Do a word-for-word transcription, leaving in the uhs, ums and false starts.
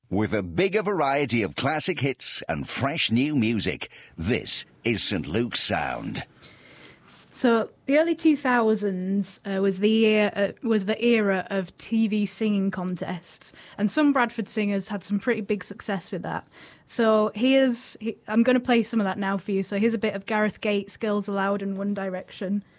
With a bigger variety of classic hits and fresh new music, this is St Luke's Sound. So the early two thousands uh, was the year uh, was the era of T V singing contests, and some Bradford singers had some pretty big success with that. So here's he, I'm going to play some of that now for you. So here's a bit of Gareth Gates, Girls Aloud and One Direction.